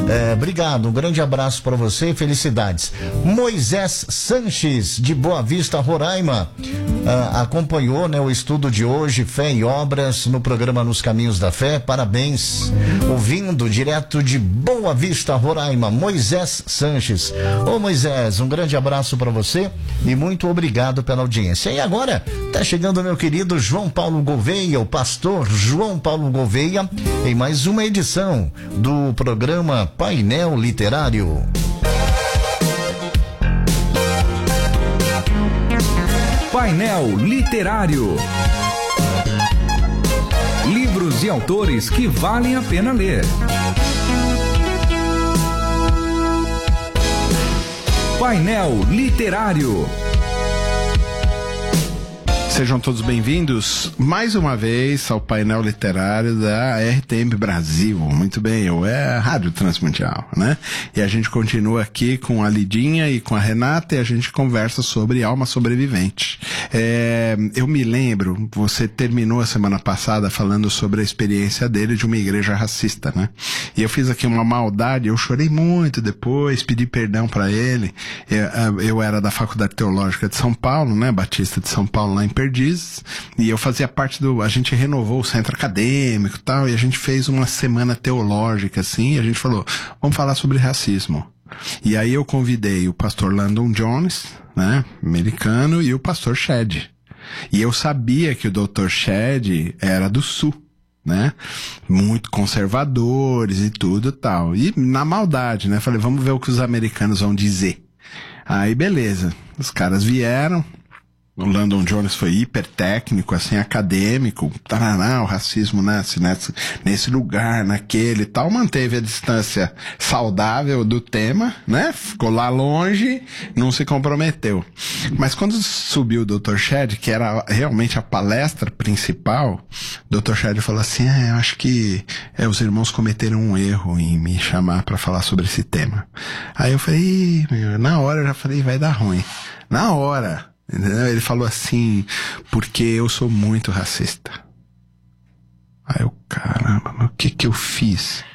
Obrigado, um grande abraço para você e felicidades. Moisés Sanches, de Boa Vista, Roraima, acompanhou, né, o estudo de hoje, Fé e Obras, no programa Nos Caminhos da Fé. Parabéns. Ouvindo direto de Boa Vista, Roraima, Moisés Sanches. Ô Moisés, um grande abraço para você e muito obrigado pela audiência. E agora, tá chegando meu querido João Paulo Gouveia, o pastor João Paulo Gouveia, em mais uma edição do programa Painel Literário. Painel Literário. Livros e autores que valem a pena ler. Painel Literário. Sejam todos bem-vindos mais uma vez ao painel literário da RTM Brasil. Muito bem, é a Rádio Transmundial, né? E a gente continua aqui com a Lidinha e com a Renata e a gente conversa sobre Alma Sobrevivente. Eu me lembro, você terminou a semana passada falando sobre a experiência dele de uma igreja racista, né? E eu fiz aqui uma maldade, eu chorei muito depois, pedi perdão para ele. Eu era da Faculdade Teológica de São Paulo, né? Batista de São Paulo, lá em Perdizes, e eu fazia parte a gente renovou o centro acadêmico e tal, e a gente fez uma semana teológica, assim, e a gente falou, vamos falar sobre racismo. E aí eu convidei o pastor Landon Jones, né, americano, e o pastor Shed. E eu sabia que o Dr. Shed era do Sul, né, muito conservadores e tudo e tal. E na maldade, né, falei, vamos ver o que os americanos vão dizer. Aí beleza, os caras vieram. O Landon Jones foi hiper técnico, assim, acadêmico, o racismo nesse lugar, naquele e tal, manteve a distância saudável do tema, né? Ficou lá longe, não se comprometeu. Mas quando subiu o Dr. Shed, que era realmente a palestra principal, o Dr. Shed falou assim, eu acho que os irmãos cometeram um erro em me chamar para falar sobre esse tema. Aí eu falei, na hora eu já falei, vai dar ruim. Na hora. Entendeu? Ele falou assim, porque eu sou muito racista. Aí eu, caramba, mas o que eu fiz?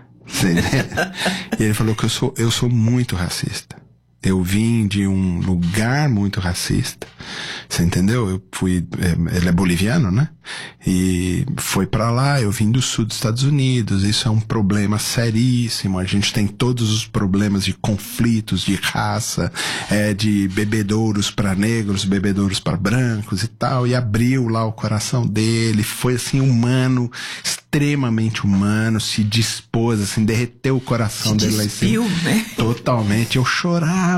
E ele falou que eu sou muito racista. Eu vim de um lugar muito racista. Você entendeu? Eu fui... ele é boliviano, né? E foi pra lá, eu vim do sul dos Estados Unidos. Isso é um problema seríssimo. A gente tem todos os problemas de conflitos, de raça, de bebedouros pra negros, bebedouros pra brancos e tal. E abriu lá o coração dele. Foi assim, humano, extremamente humano. Se dispôs, assim, derreteu o coração dele lá em cima. Né? Totalmente. Eu chorava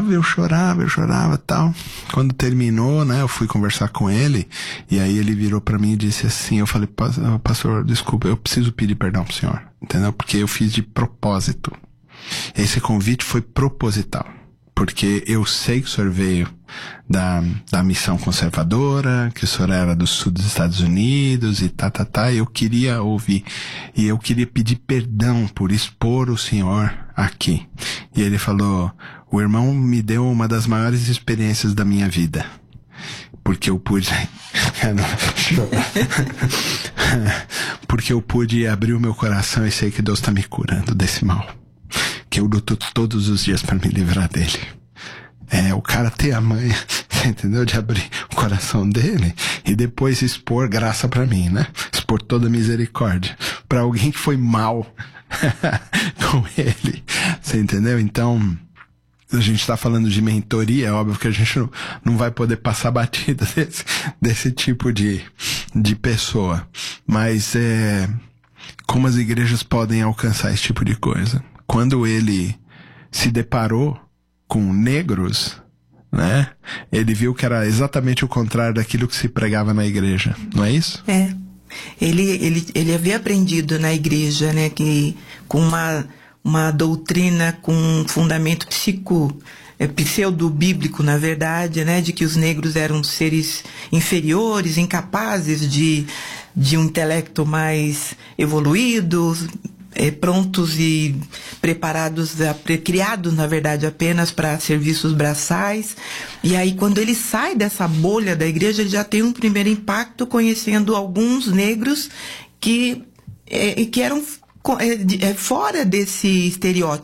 tal. Quando terminou, né, eu fui conversar com ele, e aí ele virou pra mim e disse assim, eu falei, pastor, desculpa, eu preciso pedir perdão pro senhor, entendeu? Porque eu fiz de propósito. Esse convite foi proposital, porque eu sei que o senhor veio da missão conservadora, que o senhor era do sul dos Estados Unidos e eu queria ouvir, e eu queria pedir perdão por expor o senhor aqui. E ele falou, o irmão me deu uma das maiores experiências da minha vida, porque eu pude porque eu pude abrir o meu coração e sei que Deus está me curando desse mal, que eu luto todos os dias para me livrar dele. O cara ter a manha, entendeu? De abrir o coração dele e depois expor graça pra mim, né? Expor toda a misericórdia pra alguém que foi mal com ele. Você entendeu? Então, a gente tá falando de mentoria, é óbvio que a gente não vai poder passar batida desse tipo de pessoa. Mas como as igrejas podem alcançar esse tipo de coisa? Quando ele se deparou com negros, né? Ele viu que era exatamente o contrário daquilo que se pregava na igreja, não é isso? Ele havia aprendido na igreja, né, que com uma doutrina com um fundamento pseudo-bíblico, na verdade, né, de que os negros eram seres inferiores, incapazes de um intelecto mais evoluído, prontos e preparados, criados, na verdade, apenas para serviços braçais. E aí, quando ele sai dessa bolha da igreja, ele já tem um primeiro impacto conhecendo alguns negros que eram fora desse estereótipo.